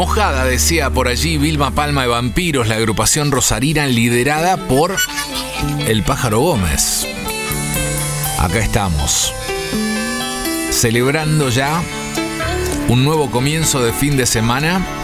Mojada, decía por allí Vilma Palma de Vampiros, la agrupación rosarina liderada por el Pájaro Gómez. Acá estamos, celebrando ya un nuevo comienzo de fin de semana